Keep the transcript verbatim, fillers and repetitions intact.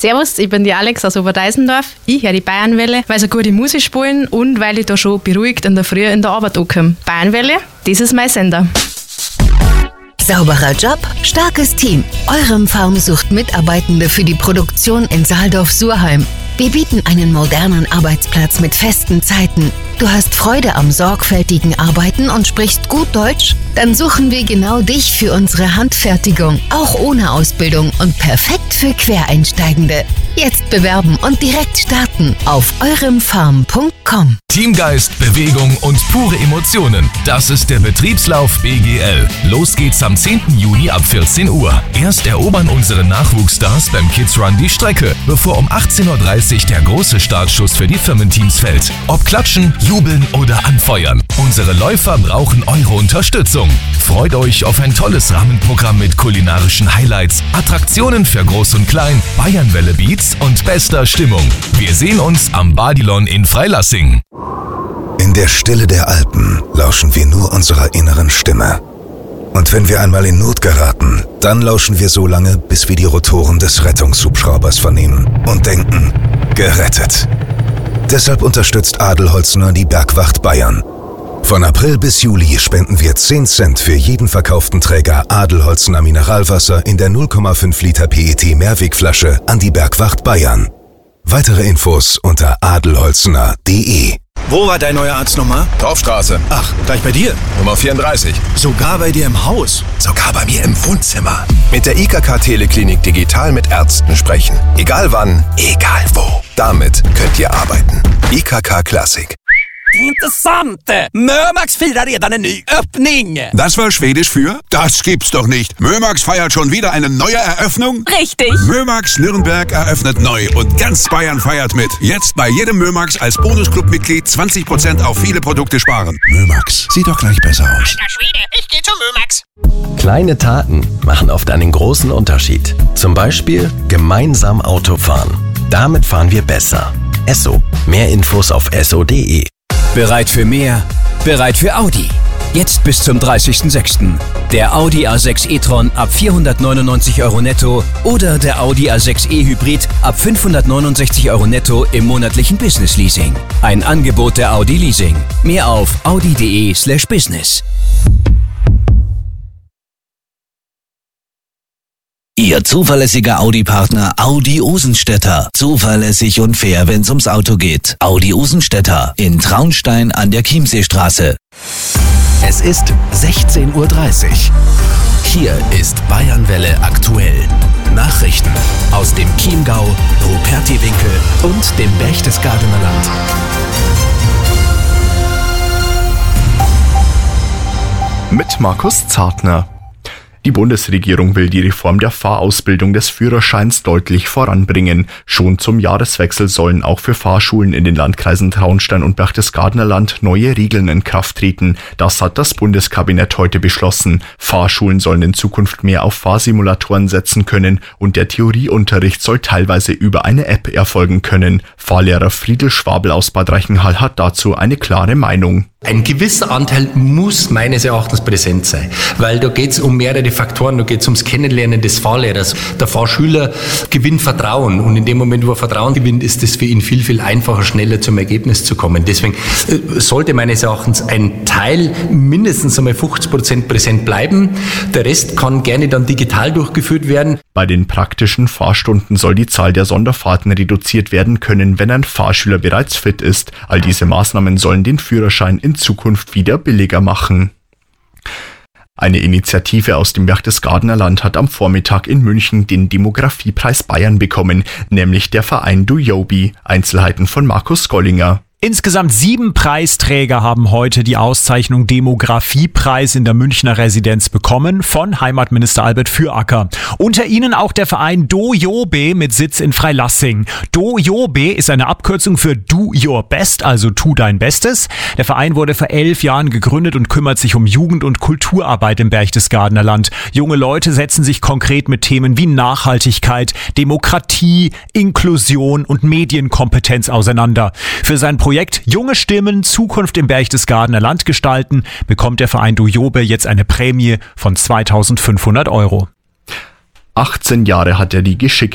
Servus, ich bin die Alex aus Oberdeisendorf. Ich höre die Bayernwelle, weil sie gute Musik spielen und weil ich da schon beruhigt in der Früh in der Arbeit ankomme. Bayernwelle, das ist mein Sender. Sauberer Job, starkes Team. Eurem Farm sucht Mitarbeitende für die Produktion in Saaldorf-Surheim. Wir bieten einen modernen Arbeitsplatz mit festen Zeiten. Du hast Freude am sorgfältigen Arbeiten und sprichst gut Deutsch? Dann suchen wir genau dich für unsere Handfertigung, auch ohne Ausbildung und perfekt für Quereinsteigende. Jetzt bewerben und direkt starten auf euremfarm punkt com. Teamgeist, Bewegung und pure Emotionen. Das ist der Betriebslauf B G L. Los geht's am zehnten Juni ab vierzehn Uhr. Erst erobern unsere Nachwuchsstars beim Kids Run die Strecke, bevor um achtzehn Uhr dreißig der große Startschuss für die Firmenteams fällt. Ob klatschen, jubeln oder anfeuern. Unsere Läufer brauchen eure Unterstützung. Freut euch auf ein tolles Rahmenprogramm mit kulinarischen Highlights, Attraktionen für Groß und Klein, Bayernwelle Beats und bester Stimmung. Wir sehen uns am Badilon in Freilassing. In der Stille der Alpen lauschen wir nur unserer inneren Stimme. Und wenn wir einmal in Not geraten, dann lauschen wir so lange, bis wir die Rotoren des Rettungshubschraubers vernehmen und denken, gerettet. Deshalb unterstützt Adelholzner die Bergwacht Bayern. Von April bis Juli spenden wir zehn Cent für jeden verkauften Träger Adelholzner Mineralwasser in der null Komma fünf Liter P E T Mehrwegflasche an die Bergwacht Bayern. Weitere Infos unter adelholzner punkt de. Wo war dein neuer Arzt nochmal? Torfstraße. Ach, gleich bei dir? Nummer vierunddreißig. Sogar bei dir im Haus? Sogar bei mir im Wohnzimmer. Mit der I K K Teleklinik digital mit Ärzten sprechen. Egal wann, egal wo. Damit könnt ihr arbeiten. I K K Classic. Interessante! Mömax firar redan en ny öppning! Das war Schwedisch für? Das gibt's doch nicht. Mömax feiert schon wieder eine neue Eröffnung? Richtig! Mömax Nürnberg eröffnet neu und ganz Bayern feiert mit. Jetzt bei jedem Mömax als Bonusclub-Mitglied zwanzig Prozent auf viele Produkte sparen. Mömax, sieht doch gleich besser aus. Alter Schwede, ich geh zum Mömax! Kleine Taten machen oft einen großen Unterschied. Zum Beispiel gemeinsam Auto fahren. Damit fahren wir besser. Esso. Mehr Infos auf esso punkt de. Bereit für mehr? Bereit für Audi. Jetzt bis zum dreißigsten sechsten Der Audi A sechs e-tron ab vierhundertneunundneunzig Euro netto oder der Audi A sechs e Hybrid ab fünfhundertneunundsechzig Euro netto im monatlichen Business Leasing. Ein Angebot der Audi Leasing. Mehr auf audi punkt de slash business. Ihr zuverlässiger Audi-Partner Audi Osenstädter. Zuverlässig und fair, wenn's ums Auto geht. Audi Osenstädter in Traunstein an der Chiemseestraße. Es ist sechzehn Uhr dreißig. Hier ist Bayernwelle aktuell. Nachrichten aus dem Chiemgau, Rupertiwinkel und dem Berchtesgadener Land. Mit Markus Zartner. Die Bundesregierung will die Reform der Fahrausbildung des Führerscheins deutlich voranbringen. Schon zum Jahreswechsel sollen auch für Fahrschulen in den Landkreisen Traunstein und Berchtesgadener Land neue Regeln in Kraft treten. Das hat das Bundeskabinett heute beschlossen. Fahrschulen sollen in Zukunft mehr auf Fahrsimulatoren setzen können und der Theorieunterricht soll teilweise über eine App erfolgen können. Fahrlehrer Friedel Schwabel aus Bad Reichenhall hat dazu eine klare Meinung. Ein gewisser Anteil muss meines Erachtens präsent sein, weil da geht es um mehrere Faktoren, da geht es ums Kennenlernen des Fahrlehrers. Der Fahrschüler gewinnt Vertrauen und in dem Moment, wo er Vertrauen gewinnt, ist es für ihn viel, viel einfacher, schneller zum Ergebnis zu kommen. Deswegen äh, sollte meines Erachtens ein Teil mindestens einmal fünfzig Prozent präsent bleiben. Der Rest kann gerne dann digital durchgeführt werden. Bei den praktischen Fahrstunden soll die Zahl der Sonderfahrten reduziert werden können, wenn ein Fahrschüler bereits fit ist. All diese Maßnahmen sollen den Führerschein in Zukunft wieder billiger machen. Eine Initiative aus dem Berchtesgadener Land hat am Vormittag in München den Demografiepreis Bayern bekommen, nämlich der Verein Duyobi. Einzelheiten von Markus Gollinger. Insgesamt sieben Preisträger haben heute die Auszeichnung Demografiepreis in der Münchner Residenz bekommen von Heimatminister Albert Füracker. Unter ihnen auch der Verein Doyobe mit Sitz in Freilassing. Doyobe ist eine Abkürzung für Do Your Best, also tu dein Bestes. Der Verein wurde vor elf Jahren gegründet und kümmert sich um Jugend- und Kulturarbeit im Berchtesgadener Land. Junge Leute setzen sich konkret mit Themen wie Nachhaltigkeit, Demokratie, Inklusion und Medienkompetenz auseinander. Für sein Projekt Junge Stimmen, Zukunft im Berchtesgadener Land gestalten, bekommt der Verein Duyobe jetzt eine Prämie von zweitausendfünfhundert Euro. achtzehn Jahre hat er die Geschicke